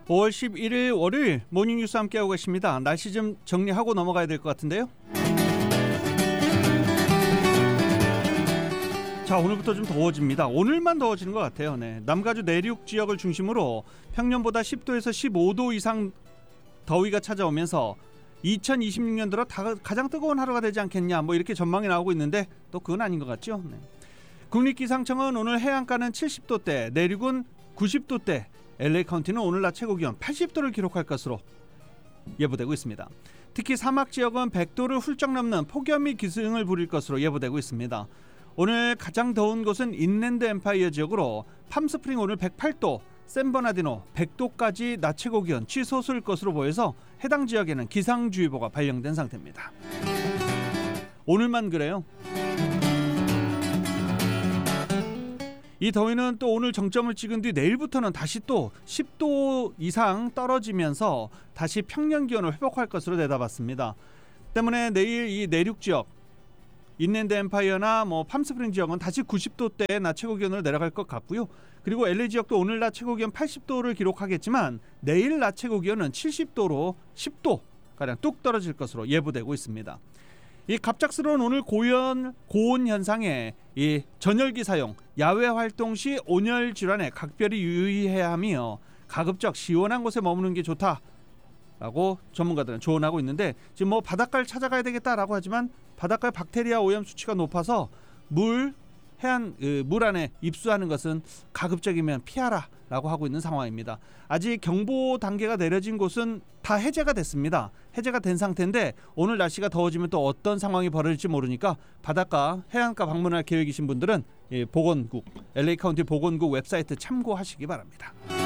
5월 11일 월요일 모닝뉴스 함께하고 계십니다. 날씨 좀 정리하고 넘어가야 될 것 같은데요. 자, 오늘부터 좀 더워집니다. 오늘만 더워지는 것 같아요. 네. 남가주 내륙 지역을 중심으로 평년보다 10도에서 15도 이상 더위가 찾아오면서 2026년 들어 가장 뜨거운 하루가 되지 않겠냐 뭐 이렇게 전망이 나오고 있는데 또 그건 아닌 것 같죠. 네. 국립기상청은 오늘 해안가는 70도대, 내륙은 90도대, LA 카운티는 오늘 낮 최고 기온 80도를 기록할 것으로 예보되고 있습니다. 특히 사막 지역은 100도를 훌쩍 넘는 폭염이 기승을 부릴 것으로 예보되고 있습니다. 오늘 가장 더운 곳은 인랜드 엠파이어 지역으로 팜스프링 오늘 108도, 샌버나디노 100도까지 낮 최고 기온 치솟을 것으로 보여서 해당 지역에는 기상주의보가 발령된 상태입니다. 오늘만 그래요. 이 더위는 또 오늘 정점을 찍은 뒤 내일부터는 다시 또 10도 이상 떨어지면서 다시 평년 기온을 회복할 것으로 내다봤습니다. 때문에 내일 이 내륙 지역 인랜드 엠파이어나 팜스프링 지역은 다시 90도대의 낮 최고 기온으로 내려갈 것 같고요. 그리고 LA 지역도 오늘 낮 최고 기온 80도를 기록하겠지만 내일 낮 최고 기온은 70도로 10도 가량 뚝 떨어질 것으로 예보되고 있습니다. 이 갑작스러운 오늘 고온 현상에 이 전열기 사용, 야외 활동 시 온열 질환에 각별히 유의해야 하며 가급적 시원한 곳에 머무는 게 좋다라고 전문가들은 조언하고 있는데 지금 바닷가를 찾아가야 되겠다라고 하지만 바닷가의 박테리아 오염 수치가 높아서 물 안에 입수하는 것은 가급적이면 피하라라고 하고 있는 상황입니다. 아직 경보 단계가 내려진 곳은 다 해제가 됐습니다. 해제가 된 상태인데 오늘 날씨가 더워지면 또 어떤 상황이 벌어질지 모르니까 바닷가, 해안가 방문할 계획이신 분들은 보건국, LA 카운티 보건국 웹사이트 참고하시기 바랍니다.